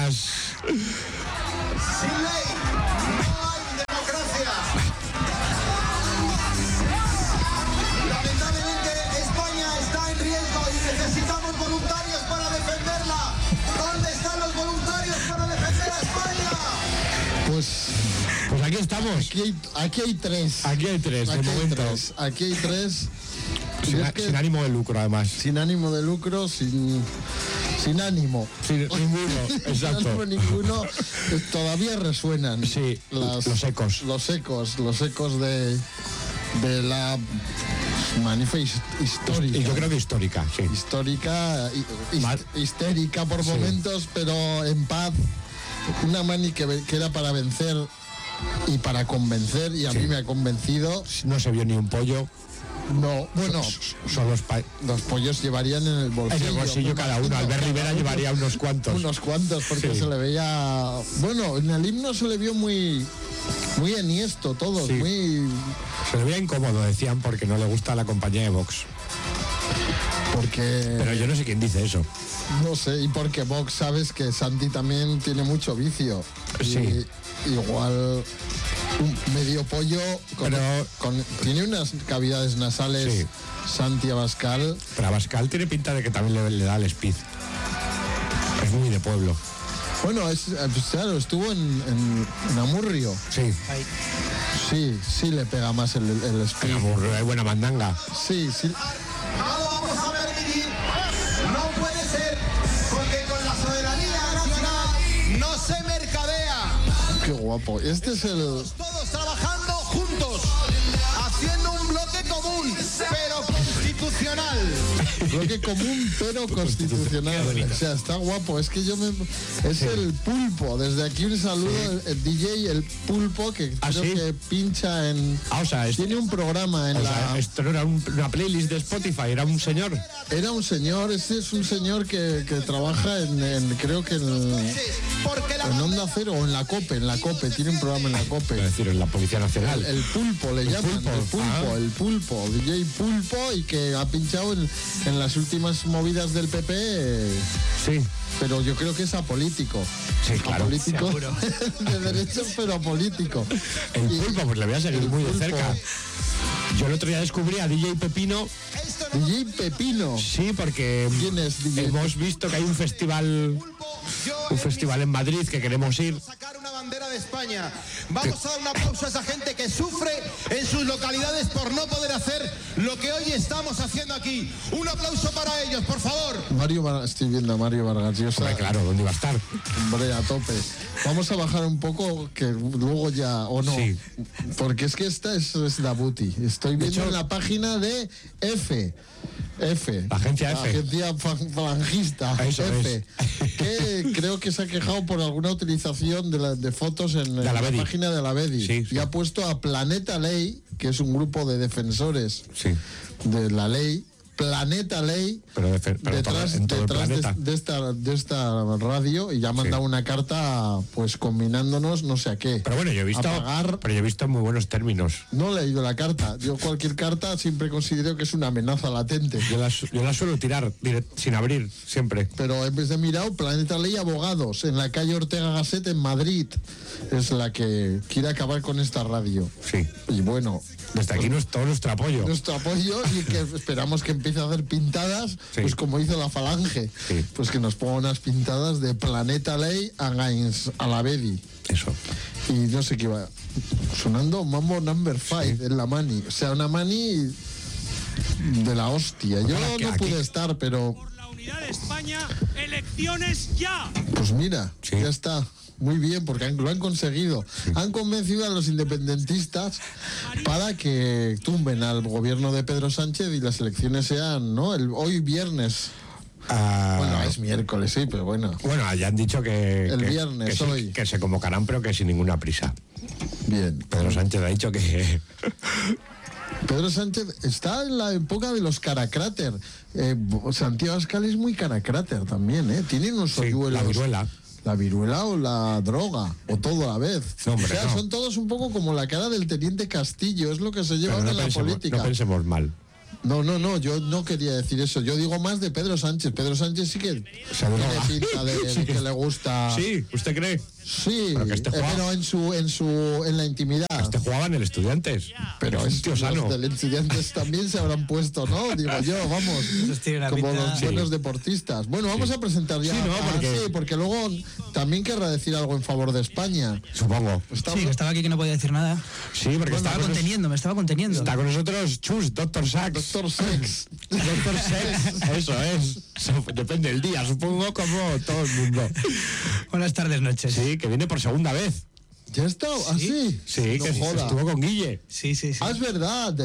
días. Sin ley no hay democracia. Lamentablemente España está en riesgo y necesitamos voluntarios para defenderla. ¿Dónde están los voluntarios para defender a España? Pues aquí estamos. Aquí hay tres. Aquí hay tres, de momento. Aquí hay tres. Sin ánimo de lucro, además. Sin ánimo de lucro, sin ánimo. Sin ninguno, exacto. Sin ánimo ninguno, todavía resuenan. Sí, los ecos. Los ecos de la manifa histórica. Y yo creo que histórica, sí. Histórica, histérica por momentos, pero en paz. Una mani que era para vencer y para convencer, y a mí me ha convencido. No se vio ni un pollo. No, bueno, son los pollos llevarían en el bolsillo. En el bolsillo cada uno. Albert Rivera llevaría unos cuantos. Unos cuantos, porque se le veía. Bueno, en el himno se le vio muy enhiesto todo, muy. Se le veía incómodo, decían, porque no le gusta la compañía de Vox. Porque. Pero yo no sé quién dice eso. No sé, y porque Vox, sabes que Santi también tiene mucho vicio. Sí. Igual. Un medio pollo tiene unas cavidades nasales, Santi Abascal. Pero Abascal tiene pinta de que también le da el speed. Es muy de pueblo. Bueno, claro, estuvo en Amurrio. Sí. Sí le pega más el speed. En Amurrio hay buena mandanga. Sí. Vamos a permitir. No puede ser, porque con la soberanía nacional no se mercadea. Qué guapo. Este es el. Todos trabajando juntos, haciendo un bloque común, pero constitucional. Bloque común, pero constitucional. O sea, está guapo. Es que es el Pulpo. Desde aquí un saludo, el DJ, el Pulpo, que creo que pincha en. Tiene un programa en la. Esto no era una playlist de Spotify, era un señor. Era un señor, este es un señor que trabaja creo que en Onda Cero o en la COPE, tiene un programa en la COPE. Es decir, en la Policía Nacional. El Pulpo le llaman, el Pulpo, DJ Pulpo, y que ha pinchado en las últimas movidas del PP. Sí. Pero yo creo que es apolítico. Sí, claro. Apolítico de derechos, pero apolítico. El Pulpo, pues le voy a seguir muy de cerca. Yo el otro día descubrí a DJ Pepino. ¿DJ Pepino? Sí, porque ¿Quién es DJ? Hemos visto que hay un festival en Madrid que queremos ir. Sacar una bandera de España. Vamos a dar un aplauso a esa gente que sufre en sus localidades por no poder hacer lo que hoy estamos haciendo aquí. Un aplauso para ellos, por favor. Estoy viendo a Mario Vargas Llosa. Hombre, claro, ¿dónde iba a estar? Hombre, a tope. Vamos a bajar un poco, que luego ya, o no. Sí. Porque es que esta es la booty. Estoy viendo en la página de F. La agencia F. Agencia falangista. Eso F. Que creo que se ha quejado por alguna utilización de fotos en la página de la Bedi. Sí. Y ha puesto a Planeta Ley, que es un grupo de defensores de la ley. Planeta Ley, pero detrás de esta radio, y ya ha mandado una carta pues combinándonos no sé a qué. Pero bueno, yo he visto en muy buenos términos. No he leído la carta. Yo cualquier carta siempre considero que es una amenaza latente. Yo la suelo tirar sin abrir, siempre. Pero en vez de mirar, Planeta Ley Abogados, en la calle Ortega Gasset, en Madrid, es la que quiere acabar con esta radio. Sí. Y bueno, desde aquí todo nuestro apoyo. Nuestro apoyo, y que esperamos que empiece a hacer pintadas, pues como hizo la Falange. Sí. Pues que nos ponga unas pintadas de Planeta Ley a la Bedi. Eso. Y no sé qué va. Sonando Mambo Number 5 en la Mani. O sea, una Mani de la hostia. Yo no pude estar, pero. Por la unidad de España, elecciones ya. Pues mira, ya está. Muy bien, porque lo han conseguido. Han convencido a los independentistas para que tumben al gobierno de Pedro Sánchez y las elecciones sean, ¿no? Hoy viernes. Bueno, es miércoles, sí, pero bueno. Bueno, ya han dicho el viernes, hoy. Que se convocarán, pero que sin ninguna prisa. Bien. Pedro Sánchez ha dicho que... Pedro Sánchez está en la época de los caracráter. Santiago Abascal es muy caracráter también, ¿eh? Tiene unos hoyuelos. La viruela. La viruela o la droga, o todo a la vez. No, hombre, o sea, son todos un poco como la cara del teniente Castillo, es lo que se lleva ahora en la política. No pensemos mal. No, yo no quería decir eso. Yo digo más de Pedro Sánchez. Pedro Sánchez sí que tiene pinta de que le gusta. Sí, ¿usted cree? Sí, pero, que pero en la intimidad. Este jugaba en el Estudiantes. Pero es un tío sano. Los del Estudiantes también se habrán puesto, ¿no? Digo yo, vamos, como los buenos deportistas. Bueno, vamos a presentar ya. Sí, ¿no? Porque luego también querrá decir algo en favor de España. Supongo. Sí, que estaba aquí que no podía decir nada. Sí, porque me estaba conteniendo. Está con nosotros Chus, Dr. Sax. Dr. Sex. Dr. Sex, eso es. Depende del día, supongo, como todo el mundo. Buenas tardes, noches. Sí, que viene por segunda vez. ¿Ya está? ¿Así? Sí, no que joda. estuvo con Guille. Sí. Ah, es verdad.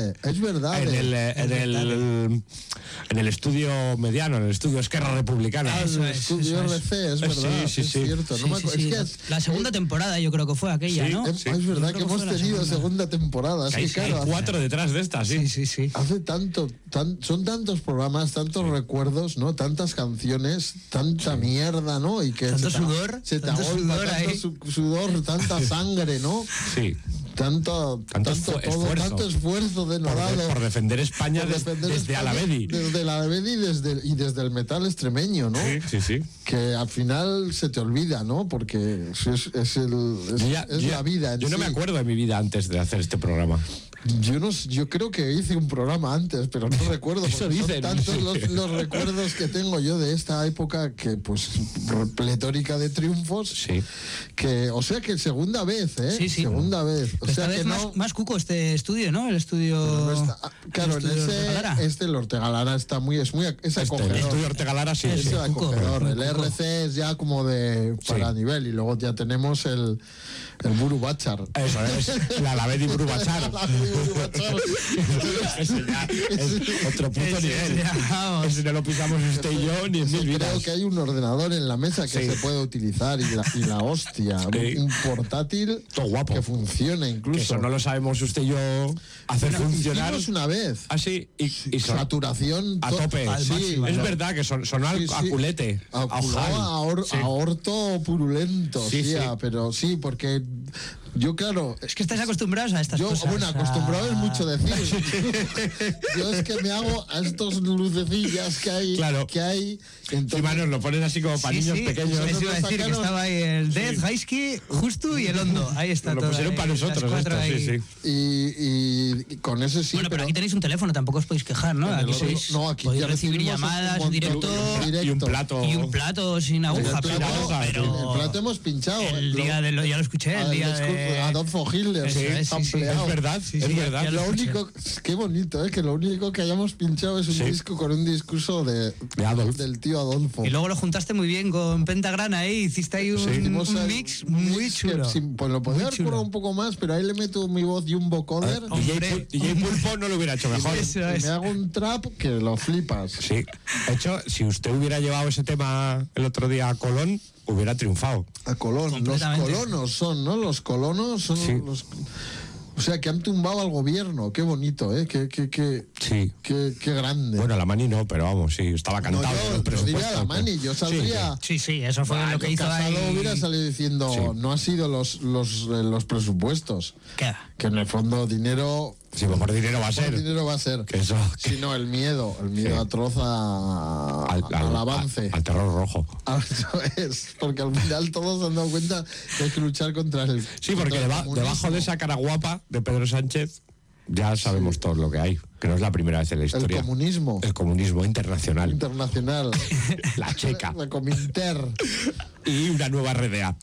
En el estudio mediano, en el estudio Esquerra Republicana. El estudio RC, es verdad. Sí. Es cierto. La segunda temporada yo creo que fue aquella, ¿no? Es verdad que hemos tenido segunda temporada. Hay 4 detrás de esta, sí. Hace son tantos programas, tantos recuerdos, ¿no? Tantas canciones, tanta mierda, ¿no? Y que tanto sudor, sudor, tanta sangre, ¿no? Sí. Tanto esfuerzo denodado por defender España desde Alavedi. Desde Alavedi y desde el metal extremeño, ¿no? Sí. Que al final se te olvida, ¿no? Porque es la vida. Yo no me acuerdo de mi vida antes de hacer este programa. Yo creo que hice un programa antes, pero no recuerdo. Eso dicen. Son tantos los recuerdos que tengo yo de esta época que, pues, pletórica de triunfos. Sí. Que, o sea que segunda vez, ¿eh? Sí. Segunda vez. O esta sea vez que más cuco este estudio, ¿no? El estudio. No está, claro, el estudio el Ortega Lara es acogedor. El estudio Ortega Lara sí. Es acogedor. El RC es ya como para nivel. Y luego ya tenemos el Buru Bachar. Eso es. La Alavedi Buru Bachar. Ese ya es otro puto nivel. Ese no lo pisamos usted y yo ni en mil vidas. Creo que hay un ordenador en la mesa que se puede utilizar y la hostia. Un portátil todo guapo. Que funciona incluso. Que eso no lo sabemos usted y yo hacer funcionar. Hicimos una vez. Así y saturación a tope. Sí, es verdad que sonó a culete. A orto purulento. Sí. Pero sí, porque yo, claro. Es que estáis acostumbrados a estas cosas. Bueno, acostumbrado es mucho decir. Yo es que me hago a estos lucecillas que hay. Claro. Entonces, sí, manos, lo ponen así como para niños pequeños. Eso iba a decir que estaba ahí el Death, Highsky, Justo y el Hondo. Ahí está todo. Lo pusieron para nosotros esto, sí. Y con eso sí. Bueno, pero aquí tenéis un teléfono, tampoco os podéis quejar, ¿no? Aquí podéis recibir llamadas en directo. Y un plato. Y un plato sin aguja. Pero el plato hemos pinchado. Ya lo escuché, el día de Adolfo Hitler. Es verdad. Es verdad. Lo único, qué bonito, que lo único que hayamos pinchado es un disco con un discurso del tío Adolfo. Y luego lo juntaste muy bien con Pentagrana ahí, hiciste ahí un mix muy chulo. Pues lo podía haber currado un poco más, pero ahí le meto mi voz y un vocoder. DJ Pulpo no lo hubiera hecho mejor. Me hago un trap que lo flipas. Sí. De hecho, si usted hubiera llevado ese tema el otro día a Colón, hubiera triunfado. A Colón. Los colonos son, ¿no? Los colonos son los... O sea, que han tumbado al gobierno. Qué bonito, ¿eh? Qué grande. Bueno, la Mani no, pero vamos, sí, estaba cantado. Yo diría la Mani, yo saldría... Sí, eso fue lo que hizo Casado ahí. hubiera salido diciendo, no ha sido los presupuestos. ¿Qué? Que en el fondo dinero... Sí, por dinero va a ser. Dinero va a ser. Que eso, sino el miedo atroz al avance. Al terror rojo. Eso es, porque al final todos se han dado cuenta que hay que luchar contra el... Sí, porque debajo de esa cara guapa de Pedro Sánchez ya sabemos todo lo que hay, que no es la primera vez en la historia. El comunismo. El comunismo internacional. Internacional. La checa. La Cominter. Y una nueva RDA.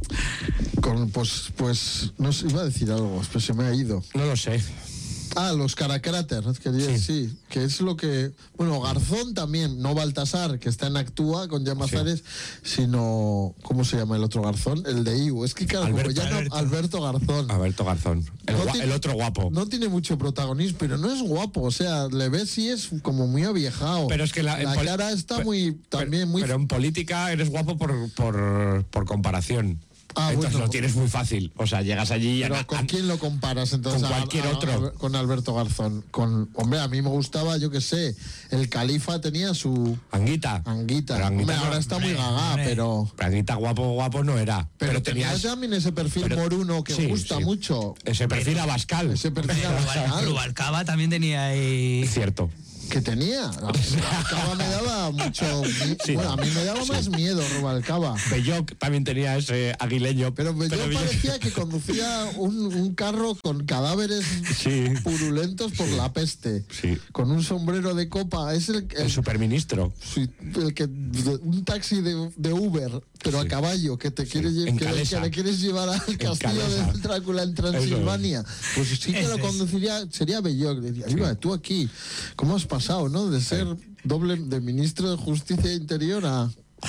Pues no sé, iba a decir algo, pero se me ha ido. No lo sé. Los caracráteres, sí, que es lo que... Bueno, Garzón también, no Baltasar, que está en Actúa con Llamazares, sino... ¿Cómo se llama el otro Garzón? El de IU. Es que claro, Alberto Garzón. Alberto Garzón. El otro guapo. No tiene mucho protagonismo, pero no es guapo. O sea, le ves y es como muy aviejado. Pero es que la cara está muy... Pero en política eres guapo por comparación. Entonces lo tienes muy fácil. O sea, llegas allí y... Pero ¿con quién lo comparas entonces? Con cualquier otro. Con Alberto Garzón. Hombre, a mí me gustaba, yo qué sé, el Califa tenía su... Anguita. Pero Anguita hombre, no, ahora está muy gaga, pero... Anguita guapo no era. Pero tenía también ese perfil moruno que gusta mucho. Ese perfil Abascal. Rubalcaba también tenía ahí... Cierto. Que tenía. Rubalcaba me daba mucho... Bueno, a mí me daba más miedo Rubalcaba. Belloc también tenía ese aguileño. Pero Belloc parecía que conducía un carro con cadáveres purulentos por la peste. Sí. Con un sombrero de copa. Es el superministro. Sí, un taxi de Uber, pero a caballo, que te quieres que le quieres llevar al castillo de Drácula en Transilvania. Pues sí que lo conduciría, sería Belloc. Diría, tú aquí, ¿cómo has pasado, no? De ser de ministro de Justicia e Interior a...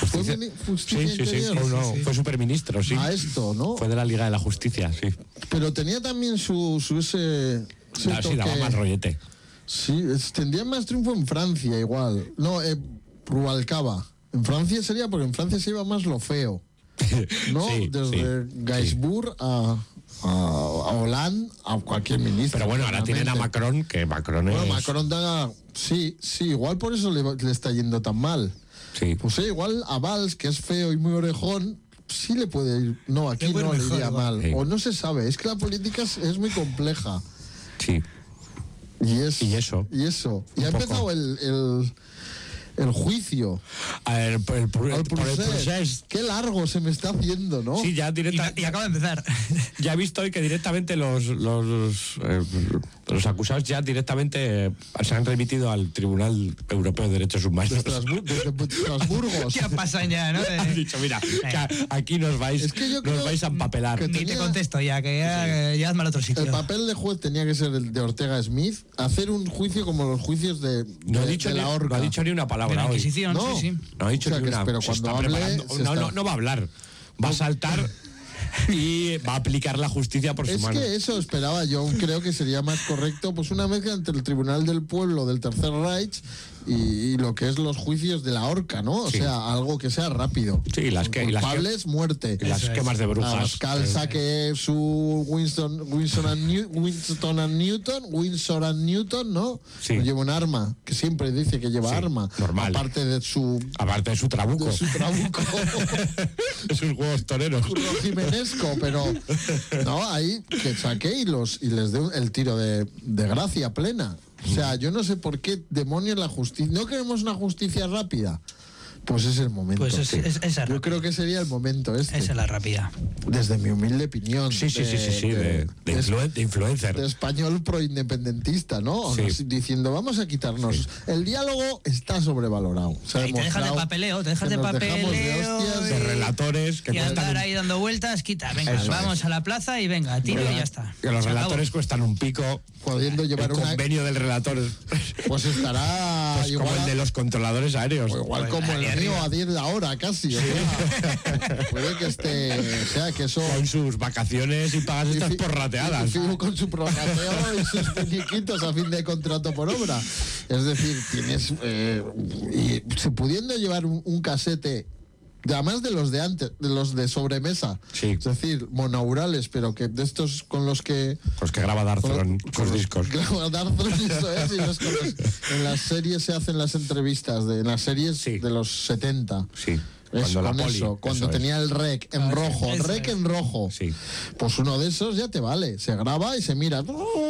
Fue superministro, sí. A esto, ¿no? Fue de la Liga de la Justicia, sí. Pero tenía también ese sí, daba más rollete. Sí, tendría más triunfo en Francia igual. No, Rubalcaba. En Francia sería porque en Francia se iba más lo feo. ¿No? Desde Gainsbourg a Hollande, a cualquier ministro. Pero bueno, ahora tienen a Macron, que Macron es... Bueno, Macron sí, igual por eso le está yendo tan mal. Sí. Pues igual a Valls, que es feo y muy orejón, sí le puede ir... No, aquí no le iría mal. Sí. O no se sabe, es que la política es muy compleja. Sí. Y eso. Y ha empezado el juicio. Por el procés. Qué largo se me está haciendo, ¿no? Sí, ya directamente. Y acaba de empezar. Ya he visto hoy que directamente los acusados ya directamente se han remitido al Tribunal Europeo de Derechos Humanos. Desde Estrasburgo. ¿Qué pasa ya, no? Han dicho, mira, que aquí nos vais a empapelar. Ni te contesto ya, que ya llevadme al otro sitio. El papel de juez tenía que ser el de Ortega Smith, hacer un juicio como los juicios de la horca. No ha dicho ni una palabra. De la Inquisición, no, sí. No ha dicho ni una. Pero cuando hable, no va a hablar. Va a saltar y va a aplicar la justicia por su mano. Es que eso esperaba yo. Creo que sería más correcto, pues una mezcla entre el Tribunal del Pueblo del Tercer Reich y lo que es los juicios de la horca, ¿no? O sea, algo que sea rápido. Sí, culpables, muerte. Y las quemas de brujas. Abascal saque su Winsor and Newton, ¿no? Sí. Lleva un arma, que siempre dice que lleva arma. Normal. Aparte de su trabuco. Es sus huevos toreros. Un jimenesco, pero no, ahí que saque y les dé el tiro de gracia plena. O sea, yo no sé por qué demonios la justicia... ¿No queremos una justicia rápida? Pues es el momento. Pues esa yo creo que sería el momento este. Esa es la rápida. Desde mi humilde opinión. Sí, de influencer. De español proindependentista, ¿no? Sí. Diciendo, vamos a quitarnos. Sí. El diálogo está sobrevalorado. Y te dejas de papeleo, de relatores. Que andar ahí dando vueltas, venga, vamos a la plaza y venga, tiro y ya está. Que los relatores cuestan un pico. Pudiendo llevar el convenio del relator. Pues estará pues igual, como el de los controladores aéreos. O igual como el mío a 10 la hora casi. O sea, puede que esté... O sea, que eso... Con sus vacaciones y pagas estas porrateadas. Con su prorrateo y sus finiquitos a fin de contrato por obra. Es decir, tienes... y pudiendo llevar un casete... Además de los de antes, de los de sobremesa. Sí. Es decir, monaurales, pero que de estos con los que... Pues que graba Darzón sus discos. Graba Darzón, eso es. Y en las series se hacen las entrevistas, en las series de los 70. Sí. Cuando tenía el rec en rojo. Rec en rojo. Sí. Pues uno de esos ya te vale. Se graba y se mira.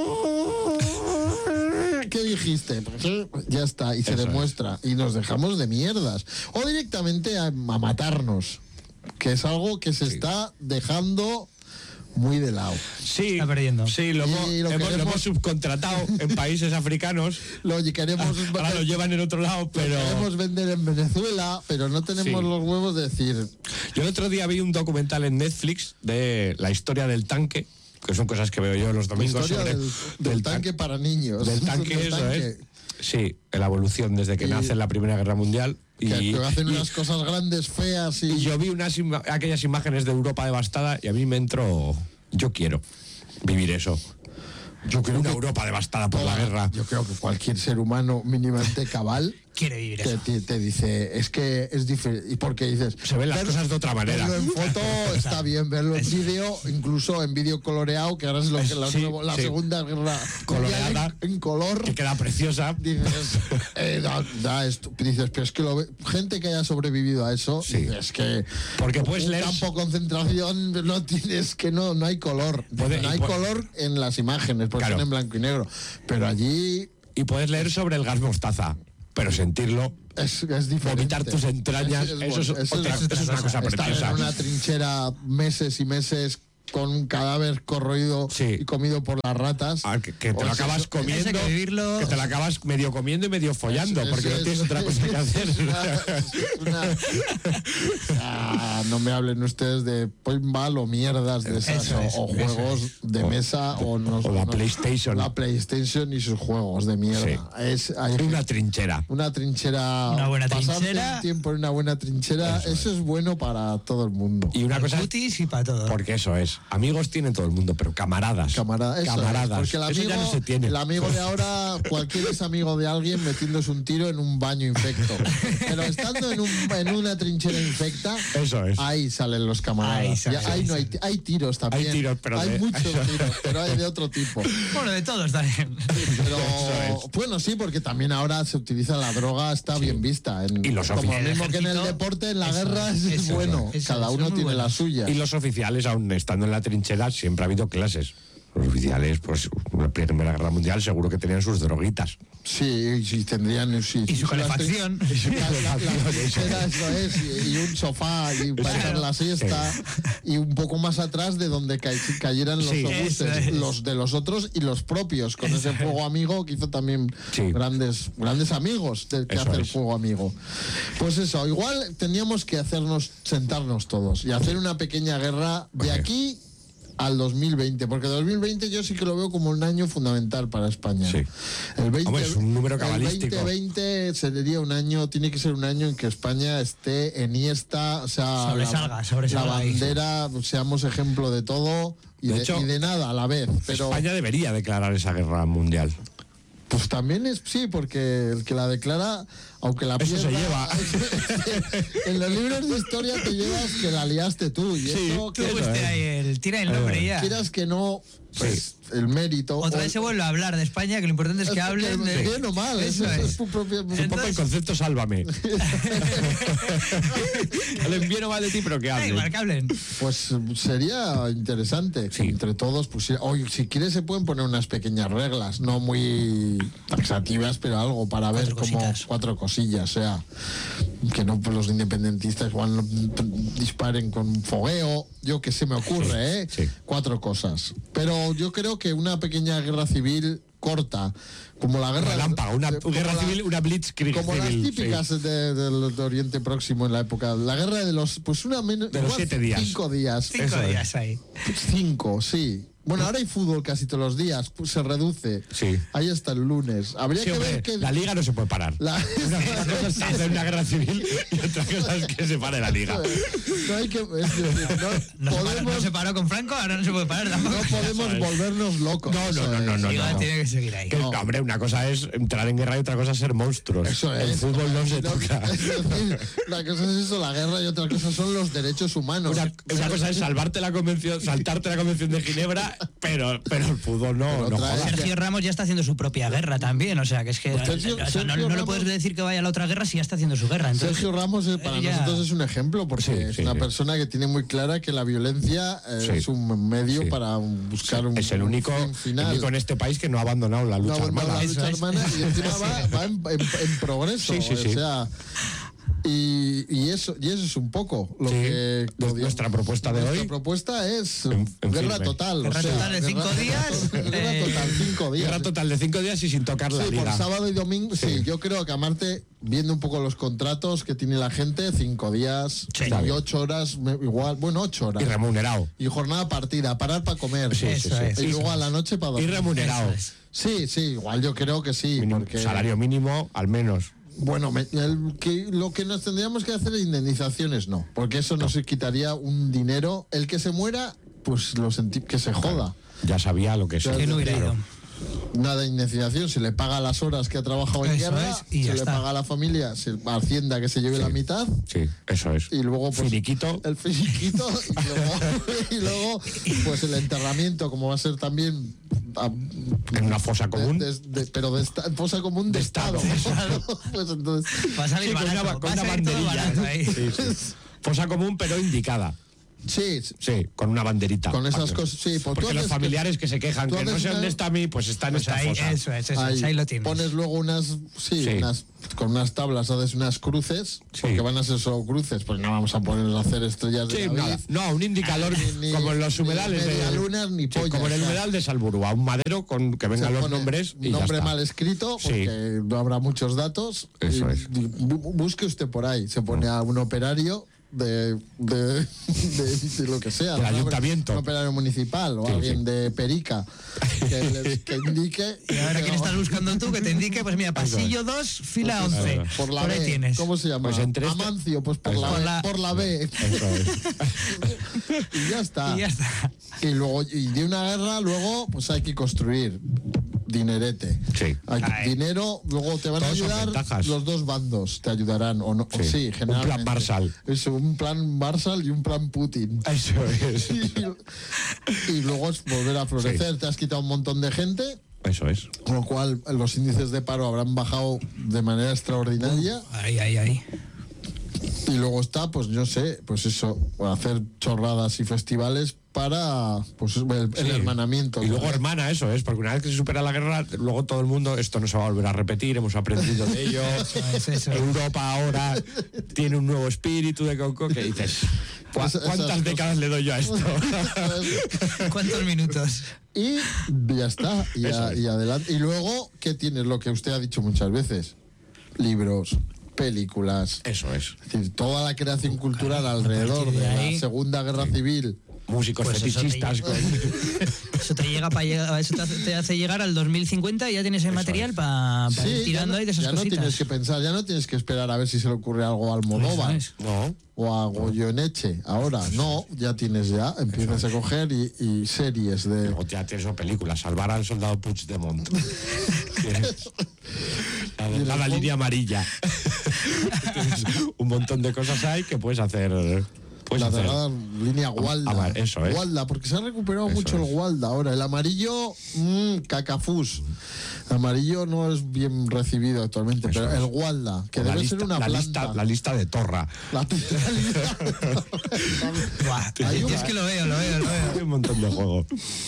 ¿Qué dijiste? Ya está, y se demuestra. Y nos dejamos de mierdas. O directamente a matarnos, que es algo que se está dejando muy de lado. Sí, está perdiendo. Sí, lo hemos subcontratado en países africanos. Ahora lo llevan en otro lado, pero... Lo queremos vender en Venezuela, pero no tenemos los huevos de decir... Yo el otro día vi un documental en Netflix de la historia del tanque, que son cosas que veo yo los domingos. La historia del tanque para niños. Del tanque, eso es. Sí, la evolución desde que nace en la Primera Guerra Mundial. Que hacen unas cosas grandes, feas y yo vi aquellas imágenes de Europa devastada y a mí me entró... Yo quiero vivir eso. Yo creo una Europa devastada por la guerra. Yo creo que cualquier ser humano mínimamente cabal quiere vivir te, eso. te dice, es que es diferente. Y porque dices, Se ven las cosas de otra manera. verlo en foto está bien, verlo en vídeo, incluso en vídeo coloreado, que ahora es lo que la, Sí, la sí. Segunda Guerra Coloreada. Mundial en color. Que queda preciosa. Dices, da esto. Dices, pero es que gente que haya sobrevivido a eso, Sí. dices que Porque puedes un leer- campo de concentración no tienes que no hay color. No hay color en las imágenes, porque Claro. son en blanco y negro. Pero allí Y puedes leer sobre el gas mostaza, pero sentirlo, es diferente. vomitar tus entrañas, eso es una cosa Estar preciosa. en una trinchera meses y meses con un cadáver corroído Sí. y comido por las ratas. Que te lo Pues acabas eso- comiendo, Eso hay que vivirlo. que te lo acabas medio comiendo y medio follando, Eso- porque eso- no tienes eso- otra cosa que hacer. No me hablen ustedes de pinball o mierdas de esas, Eso es, o juegos de mesa o, o la PlayStation. La PlayStation y sus juegos de mierda. Hay Una trinchera. una trinchera. Una buena pasarte trinchera. un tiempo en una buena trinchera, eso es bueno para todo el mundo. Y una cosa, Cutis y para todo. porque eso es, amigos tiene todo el mundo, pero camaradas. Camarada, eso es, camaradas. porque el Eso amigo, ya no se tiene. el amigo de ahora, cualquiera es amigo de alguien metiéndose un tiro en un baño infecto. Pero estando en una trinchera infecta, Eso es. ahí salen los camaradas. Ahí sale, Ya, ahí no hay tiros también. Hay tiros, pero hay de- muchos tiros, pero hay de otro tipo. Bueno, de todos también. Pero Eso bueno, sí, porque también ahora se utiliza la droga, está bien vista. Y los como oficiales. mismo que en el Ejército, deporte, en la eso, guerra es eso, bueno. eso, Cada son uno muy tiene la buenos. suya. Y los oficiales, aún estando en la trinchera, siempre ha habido clases. Los oficiales, pues, en la Primera Guerra Mundial seguro que tenían sus droguitas. Sí, sí, tendrían. Sí, Y su calefacción. La trinchera, eso es, y un sofá y para echar la siesta, y un poco más atrás de donde cayeran los Sí, obuses, eso es. los de los otros y los propios, con ese fuego amigo que hizo también Sí. grandes amigos que Eso hace el es. fuego amigo. Pues eso, igual teníamos que sentarnos todos y hacer una pequeña guerra de aquí al 2020, porque 2020 yo sí que lo veo como un año fundamental para España. Sí. El 20, Hombre, es un número cabalístico. El 2020 sería un año, tiene que ser un año en que España esté o sea, Sobresalga la ahí. bandera, seamos ejemplo de todo y De de, hecho, y de nada a la vez. Pero España debería declarar esa guerra mundial. pues también sí, porque el que la declara, aunque la Eso pierda, se lleva. en los libros de historia te llevas que la liaste tú. Y Sí, eso, Tú que fuiste ahí tira el nombre ya. quieras que no, pues el mérito. Otra vez se vuelve a hablar de España, que lo importante es que hablen de... Bien o mal, eso es tu propio. Un poco el concepto sálvame. Hablen bien o mal de ti, pero que Da hablen. igual, que hablen. Pues sería interesante que Sí. entre todos oye, si quieres se pueden poner unas pequeñas reglas, no muy taxativas, pero algo para ver Cuatro como cositas. 4 cosillas, o sea, que no pues, los independentistas igual no disparen con fogueo, yo que se me ocurre, ¿eh? sí. 4 cosas. Pero yo creo que una pequeña guerra civil corta, como la guerra Relámpago, una como guerra civil, una blitzkrieg como las civil. típicas sí. de Oriente Próximo en la época. La guerra de los. Pues una menos. De los igual 7 días. 5 días. 5 Eso es. días ahí. 5, sí. Bueno, ahora hay fútbol casi todos los días, pues se reduce. Sí. Ahí está el lunes. Habría Sí, que hombre, ver que. la liga no se puede parar. la- Una cosa es hacer una guerra civil y otra cosa es que se pare la liga. no hay que. Es decir, No podemos, se paró con Franco, ahora no se puede parar tampoco. no podemos volvernos locos. No, Eso no. Igual tiene que seguir ahí. Que, hombre, una cosa es entrar en guerra y otra cosa es ser monstruos. Eso El es. fútbol no se toca. Es decir, la cosa es eso, la guerra, y otra cosa son los derechos humanos. Una cosa es saltarte la convención, saltarte la convención de Ginebra, pero el fútbol no, Pero no otra jodas. es- Sergio Ramos ya está haciendo su propia guerra también, o sea, que es que Pues Sergio no le Ramos- puedes decir que vaya a la otra guerra si ya está haciendo su guerra. Entonces, Sergio Ramos para ya- nosotros es un ejemplo porque Sí, es sí, una sí. persona que tiene muy clara que la violencia Sí. es un medio Sí. para buscar un Es el único, fin final. en este país que no ha abandonado la No lucha abandona armada. la lucha Eso es. hermana y encima va en progreso. Sí, sí, sí. O sea, y eso es un poco lo Sí, que nuestra propuesta de nuestra hoy. propuesta es En guerra firme. total. Guerra total de 5 días, Guerra total, 5 días. Guerra total de 5 días y sin tocar la Sí, por liga. sábado y domingo. Sí, yo creo que a Marte, viendo un poco los contratos que tiene la gente, 5 días Sí. y 8 horas, igual, bueno, 8 horas. Y remunerado. Y jornada partida, parar para comer. Sí, sí, Eso sí. es. Y luego a la noche para Y dormir. remunerado. Eso es. Sí, sí, igual yo creo que sí. Mínimo- porque, salario mínimo, al menos. Bueno, lo que nos tendríamos que hacer es indemnizaciones, no. Porque eso no se quitaría un dinero. El que se muera, pues que se joda. Ya sabía lo que es. Ya que no hubiera Claro. ido. nada de indemnización, se le paga las horas que ha trabajado en Eso guerra, es, y ya se le está. paga a la familia, a Hacienda que se lleve la mitad. Sí, eso es. Y luego pues, finiquito. el finiquito y luego pues el enterramiento, como va a ser también En una fosa común. Fosa común de Estado. Pues entonces, Va a salir Sí, con barato, una va a salir todo banderilla. barato ahí. Sí, sí. Fosa común, pero indicada. sí, Sí, con una banderita. con esas Vale. cosas, sí, pues tú Porque los haces familiares que se quejan tú que no haces sé una- dónde está mi, pues está en Pues esta ahí, fosa. eso es, ahí lo tienes. Pones luego unas, Sí. con unas tablas, haces unas cruces, Sí. porque van a ser solo cruces, pues no vamos a poner a hacer estrellas de Sí, David. nada. No, un indicador Ni- como en los ni humedales de medialunas, ni Sí, pollas, como en el o sea. humedal de Salburua, un madero con que Se vengan los pone nombres y nombre ya está. mal escrito, Sí. porque no habrá muchos datos. Eso y- es. y busque usted por ahí, se pone a un operario de lo que sea. Del ¿no? ayuntamiento. Un operario municipal o Sí, alguien sí. de Perica que indique. Y ahora, ¿quién estás buscando tú? Que te indique, pues mira, pasillo 2, fila 11. Por la ahí B, tienes. ¿cómo se llama? Pues entre este- Amancio, pues por Eso. la, Por B, la- por la B. Eso es. Y ya está. Y ya está. Y luego, y de una guerra, luego, pues hay que construir dinerete. Sí. Hay dinero, luego te van Todos a son ayudar ventajas. los dos bandos, te ayudarán o no. Sí. Sí, Un generalmente. plan Marshall. Es un plan Marshall y un plan Putin. Eso es. Y luego es volver a florecer. Te has quitado un montón de gente, Eso es. con lo cual los índices de paro habrán bajado de manera extraordinaria. Ahí. Y luego está, pues yo sé, pues eso, hacer chorradas y festivales para pues el Sí. hermanamiento. Y luego ¿no? hermana, eso es, porque una vez que se supera la guerra, luego todo el mundo, esto no se va a volver a repetir, hemos aprendido de ello. Eso. Europa ahora tiene un nuevo espíritu de Coco que dices, Esas ¿cuántas cosas. décadas le doy yo a esto? ¿Cuántos minutos? Y ya está, Eso es. y adelante. Y luego, ¿qué tienes? Lo que usted ha dicho muchas veces. Libros, películas. Eso es. Es decir, toda la creación cultural alrededor partir de de ahí- la Segunda Guerra Civil. Músicos Pues eso fetichistas. te Eso te llega te hace llegar al 2050 y ya tienes el material para ir tirando ya ahí de esas ya no cositas. tienes que pensar, ya no tienes que esperar a ver si se le ocurre algo a Almodóvar Eso es. No. o a Goyeneche. Ahora, no, ya tienes ya, empiezas a coger y series de... Luego ya tienes películas, salvar al soldado Puigdemont. Tienes la línea amarilla. Tienes un montón de cosas ahí que puedes hacer. La delgada línea Gualda. Eso es. Gualda, porque se ha recuperado Eso mucho es. el Gualda ahora. El amarillo, cacafús. El amarillo no es bien recibido actualmente, Eso pero es. el Gualda, que la debe lista, ser una la planta. lista, la lista de Torra. La lista. Buah, Hay es que lo veo. Hay un montón de juegos.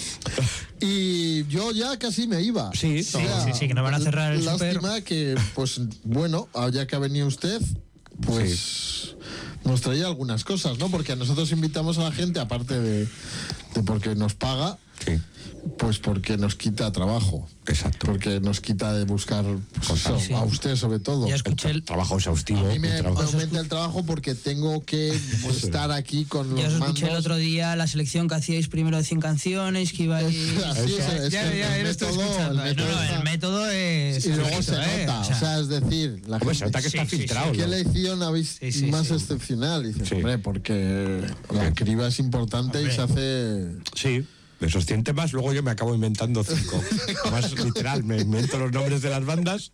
Y yo ya casi me iba. Sí, sí, que nos van a cerrar el Lástima que, pues, bueno, ya que ha venido usted, pues nos traía algunas cosas, ¿no? Porque a nosotros invitamos a la gente, aparte de porque nos paga, Sí, pues porque nos quita trabajo. exacto. Porque nos quita de buscar pues, Cosas. eso, a usted sobre todo. Ya escuché el, Trabajo exhaustivo. A mí me un trabajo- aumenta el trabajo porque tengo que pues, estar aquí con ya os los escuché el mandos. otro día la selección que hacíais primero de 100 canciones, que ibais... Así es Ya que el estoy método- escuchando. el método No, está- el método es... Y luego se flojito, nota, O o sea, es decir, la Hombre, gente, se nota que está Sí, sí, filtrado. ¿qué ¿no? lección habéis Sí, sí, más sí. excepcional? Y dices, Sí. hombre, porque la criba es importante y se hace... Sí. De esos 100 temas, luego yo me acabo inventando 5. Además, literal, me invento los nombres de las bandas.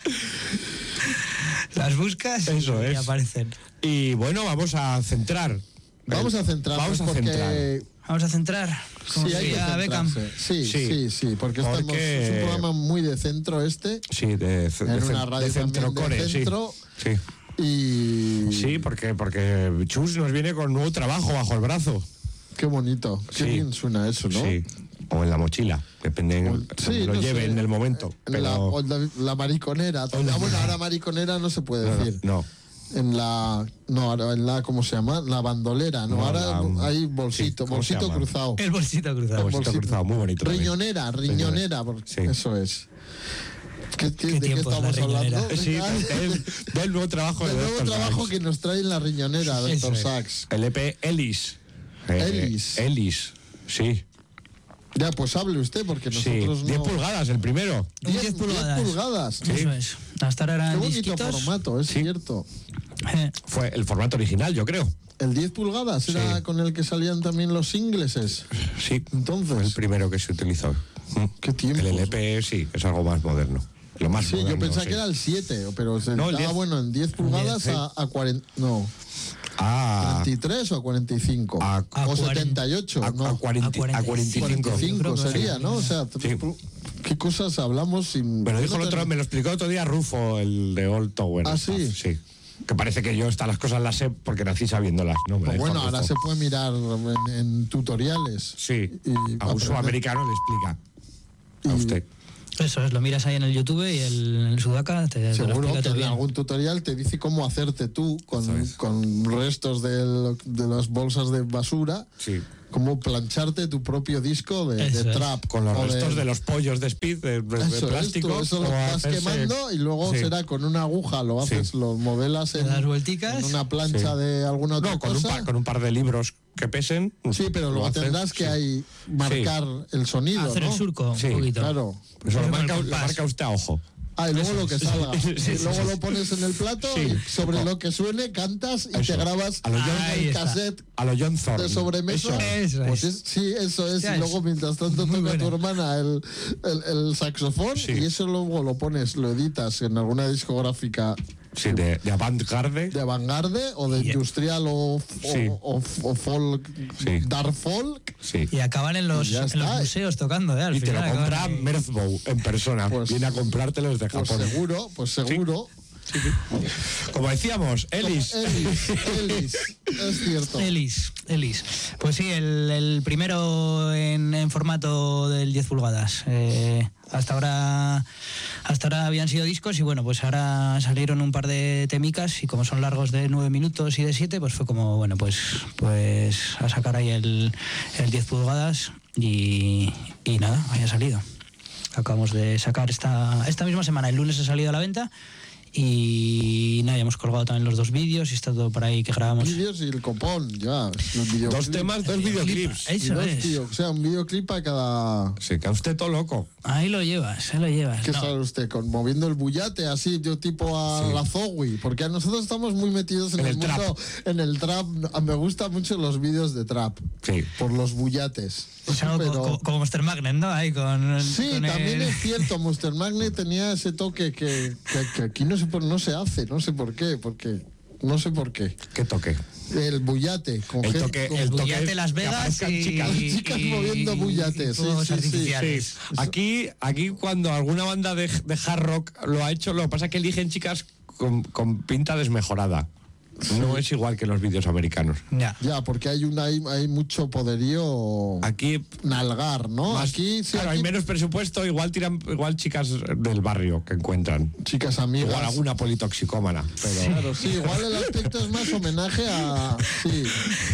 Las buscas Eso y es. aparecen. Y bueno, vamos a centrar. Vamos a centrarnos Vamos a porque... centrar. Vamos a centrar. Como Sí, hay que diría Beckham. centrarse. Sí. Sí, porque Porque- estamos, es un programa muy de centro este, Sí, de en una radio de Centrocore, también de sí. centro, Sí. y... Sí, porque Chus nos viene con nuevo trabajo bajo el brazo. Qué bonito, qué Sí. bien suena eso, ¿no? Sí. O en la mochila, depende de Sí, donde lo no lleve sé. en el momento. Pero La mariconera. Bueno, ahora mariconera no se puede decir. no. Ahora en la, ¿cómo se llama? La bandolera, ¿no? No, ahora la- hay bolsito, sí, ¿cómo se bolsito llama? cruzado. El bolsito cruzado. Bolsito cruzado, muy bonito también. Riñonera, porque Sí. eso es. ¿De qué tiempos la estamos hablando? riñonera? Sí, del nuevo trabajo Del de nuevo Dr. trabajo Sachs. que nos trae en la riñonera, Eso Dr. es. Sachs. El EP Ellis. Ellis. Ellis, sí. Ya, pues hable usted, porque Sí, nosotros 10 no... pulgadas, el primero. 10 pulgadas. Eso es. Hasta ahora Qué eran bonito disquitos. formato, es cierto. Fue el formato original, yo creo. El 10 pulgadas era Sí. con el que salían también los ingleses. Sí, Entonces. fue el primero que se utilizó. Qué tiempo. El LP sí, es algo más moderno. Lo más Sí, moderno, yo pensaba sí. que era el 7, pero se No, el estaba 10. bueno en 10 pulgadas Sí. a 40. No, Ah, 43 o a 45. A o 40. 78. a, no. a 45. 45 Creo que sería, sí. ¿no? O sea, Sí. ¿qué cosas hablamos sin. Me lo yo dijo no el otro, ten- me lo explicó otro día Rufo, el de Old Tower. ¿Ah, sí? Sí. Que parece que yo las cosas las sé porque nací sabiéndolas. No, me lo Pues dijo bueno, Rufo. ahora se puede mirar en tutoriales. Sí, Y a un aprender. sudamericano le explica. A usted. Eso es, lo miras ahí en el YouTube y el Sudaca te lo Seguro explica que todo en bien. algún tutorial te dice cómo hacerte tú Eso es. con restos de las bolsas de basura, Sí. cómo plancharte tu propio disco de Eso es. trap. Con los o restos de los pollos de speed, de Eso, plástico. eso lo o vas hacerse- quemando y luego Sí. será con una aguja, lo haces, Sí. lo modelas Le das vuelticas. en una plancha Sí. de alguna otra No, con un, cosa. con un par de libros que pesen. Sí, pero lo luego haces, tendrás que sí. ahí marcar el sonido, Hacer ¿no? el surco Sí, un poquito. Claro. Eso lo Con el marca compás. usted a ojo. Ah, y luego lo que salga. Sí, Y luego sí. lo pones en el plato Sí. y sobre lo que suene cantas y Eso. te grabas A lo John- Ahí el está. cassette A lo John Thorne. de sobremesa. Eso Pues es. sí, eso es. Hostia, Y luego mientras tanto muy toca tu buena. hermana el saxofón Sí. y eso luego lo pones, lo editas en alguna discográfica Sí, de avant-garde. de vanguardia o de Y- industrial Sí. o folk, Sí. dark folk. Sí. Y acaban en los, Y ya en los está. museos tocando, al Y te lo final, compra acaban ahí. Merzbow en persona. Pues- Viene a comprártelo desde Pues Japón. seguro. Como decíamos, Ellis. Ellis, es cierto. Ellis. Pues sí, el primero en formato del 10 pulgadas. Hasta ahora habían sido discos y bueno, pues ahora salieron un par de temicas y como son largos de 9 minutos y de 7, pues fue como, bueno, pues a sacar ahí el 10 pulgadas y nada, haya salido. Acabamos de sacar esta misma semana, el lunes ha salido a la venta. Y nada, ya hemos colgado también los 2 vídeos y está todo por ahí que grabamos. Vídeos y el copón, ya. el videoclip. 2 temas, 2 videoclips. Y Eso dos, es. tío, o sea, un videoclip para cada. Se queda usted todo loco. Ahí lo llevas, ahí lo llevas. ¿Qué No. sabe usted? Moviendo el bullate así, yo tipo a Sí. la Zowie, porque nosotros estamos muy metidos en En el el mundo, trap. en el trap. Me gustan mucho los vídeos de trap, Sí. por los bullates. Es algo Pero- como Monster Magnet, ¿no? Ahí con. Sí, con también el- es cierto, Monster Magnet tenía ese toque que aquí no se hace, no sé por qué, no sé por qué. ¿Qué toque? El bullate, con El gente- toque- con- el toque Bullate es Las que Vegas aparezcan y, chicas. Chicas moviendo bullates, sí, fuegos sí, sí. artificiales. Sí. Aquí cuando alguna banda de hard rock lo ha hecho, lo que pasa es que eligen chicas con pinta desmejorada. No es igual que los vídeos americanos. Ya. Ya, porque hay mucho poderío Aquí nalgar, ¿no? más- Aquí sí, claro, hay aquí menos presupuesto, igual chicas del barrio que encuentran. chicas amigas. Igual alguna politoxicómana. Pero Claro, sí, igual el aspecto es más homenaje a. Sí.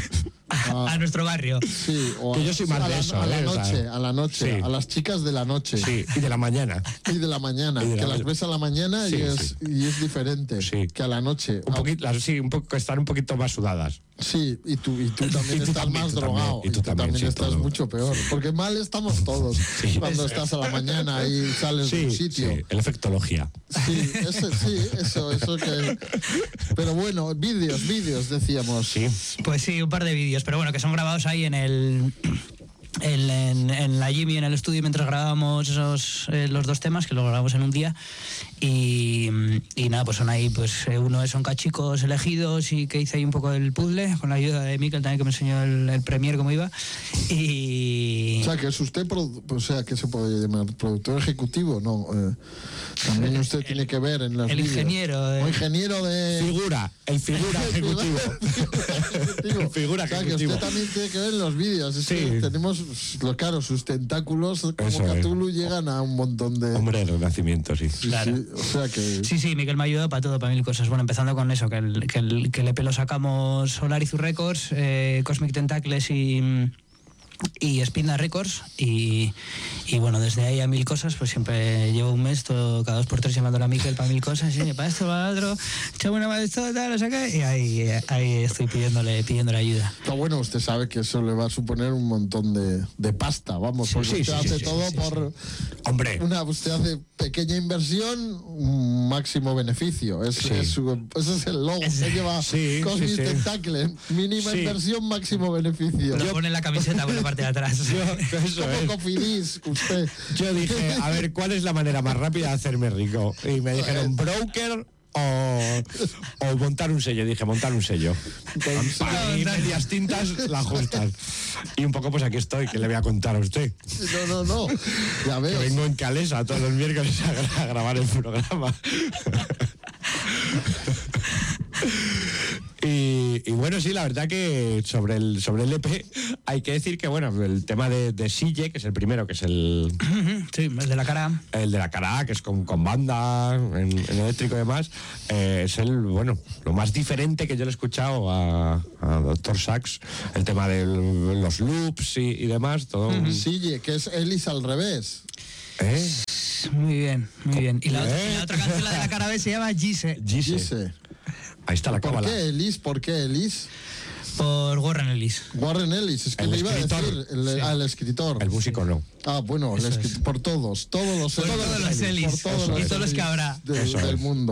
A nuestro barrio. Sí, o Que yo soy más a de la, eso, a la o sea, noche, a la noche, sí. a las chicas de la noche sí, y de la mañana. y de la mañana, Y de que la las ma- ves a la mañana Sí, y es diferente Sí. que a la noche. Un poquito, sí, están un poquito más sudadas. Sí, y tú también Y tú estás también, más tú drogado. también, y tú también, sí, estás todo. mucho peor. Porque mal estamos todos cuando estás a la mañana y sales de un sitio. sí, el efecto logia. Sí, eso que. Pero bueno, vídeos, decíamos. Sí. Pues sí, un par de vídeos, pero bueno, que son grabados ahí en la Jimmy, en el estudio, mientras grabábamos los 2 temas, que los grabamos en un día. Y nada, pues son ahí, uno son cachicos elegidos y que hice ahí un poco el puzzle, con la ayuda de Mikel también, que me enseñó el Premiere cómo iba. Y... O sea, que es usted, ¿qué se puede llamar? ¿Productor ejecutivo? No. También usted tiene que ver en las el vídeos. ingeniero. O ingeniero de. El figura ejecutivo. El figura O sea, que ejecutivo. usted también tiene que ver en los vídeos. Es Sí. que tenemos, claro, sus tentáculos como Eso es. Cthulhu llegan a un montón de. Hombre, el renacimiento, sí. Sí, Claro. sí, o sea que. Sí, Miquel me ha ayudado para todo, para 1000 cosas. Bueno, empezando con eso, que el EP lo sacamos Solarizu Records, Cosmic Tentacles y Spinda Records y bueno, desde ahí a 1000 cosas, pues siempre llevo un mes cada 2 por 3 llamándole a Miquel para 1000 cosas, y para esto, para lo otro, echame una mano de esto, tal, lo saca, y ahí estoy pidiéndole ayuda. Está bueno, usted sabe que eso le va a suponer un montón de pasta, vamos, porque sí, usted sí, hace sí, todo sí, por Hombre, usted hace pequeña inversión, un máximo beneficio. Ese es el logo. Usted lleva Sí, Cosmic sí, sí. Tentacle, mínima Sí. inversión, máximo beneficio. Lo pone en la camiseta, porque parte de atrás. Eso Como es. Cofidis, usted. Yo dije, a ver, ¿cuál es la manera más rápida de hacerme rico? Y me dijeron, broker o montar un sello. Dije, montar un sello. Para mí, medias tintas, la justas. Y un poco, pues aquí estoy, que le voy a contar a usted. No. Ya Que veo. vengo en Calesa todos los miércoles a grabar el programa. Y bueno, sí, la verdad que sobre el EP hay que decir que, bueno, el tema de Sille, que es el primero, que es el Sí, el de la cara. de la cara A, que es con banda, en eléctrico y demás, es lo más diferente que yo le he escuchado a Dr. Sax, el tema de los loops y demás, todo. Sille, que es Ellis al revés. Muy bien, muy bien. Y la otra canción, la de la cara B, se llama Gise. Gise. Ahí está la ¿Por cábala. qué Ellis? ¿Por qué Ellis? Por Warren Ellis. Warren Ellis, es que El le iba a escritor. decir, el escritor. El músico no. Ah, bueno, el escritor, por todos los Por todos los Ellis. por todos Y los todos los que Ellis habrá. del mundo.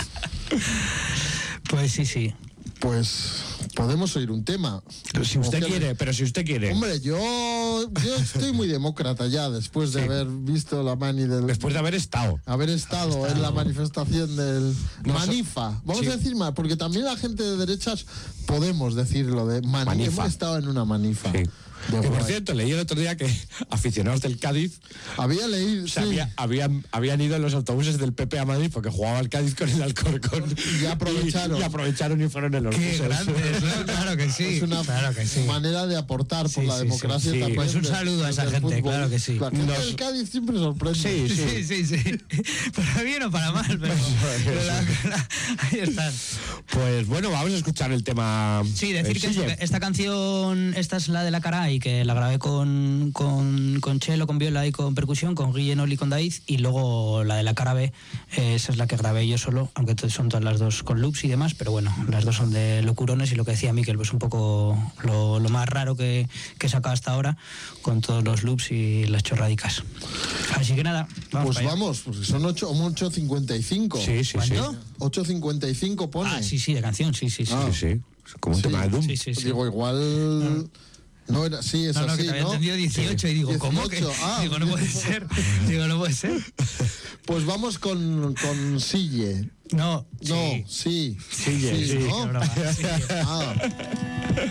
Pues sí. Pues podemos oír un tema. Si usted ¿O qué? quiere, pero si usted quiere. Hombre, yo estoy muy demócrata ya después de haber visto la mani del... Después de haber estado. Haber estado en la manifestación del Manifa. Vamos sí. a decir más, porque también la gente de derechas podemos decirlo de Manifa. Hemos estado en una manifa. Sí. De Que por guay. cierto, leí el otro día que aficionados del Cádiz Había leído, o sea, sí. habían ido en los autobuses del PP a Madrid porque jugaba el Cádiz con el Alcorcón. Y aprovecharon. Y aprovecharon y fueron en los Qué buses. grandes, ¿no? Claro que sí. Es una Claro que sí. manera de aportar por Sí, la sí, democracia sí. también. Pues un saludo a esa del gente, fútbol. claro que sí. La gente del Cádiz siempre sorprende. Sí. Para bien o para mal, pero ahí están. Pues bueno, vamos a escuchar el tema. Sí, decir que Sille. esta canción, esta es la de la cara A y que la grabé con cello, con viola y con percusión, con Guillen y con David, y luego la de la cara B, esa es la que grabé yo solo, aunque son todas las dos con loops y demás, pero bueno, las dos son de locurones y lo que decía Miquel, pues un poco lo más raro que he sacado hasta ahora, con todos los loops y las chorradicas. Así que nada, vamos Pues para allá. vamos, porque son 8:55. Sí, sí, ¿Cuándo? 8:55 pone. Ah, sí, de canción, sí. Sí, sí. Como un Sí. tema de Doom. Sí. Digo, igual... No era, sí, es No, así, que te había ¿no? entendido 18 y digo, ¿cómo que? 18, ah. Digo, no puede ser. No puede ser. Pues vamos con Sille. No, No, sí. Sille, sí. ¿no? qué broma, sí. Ah.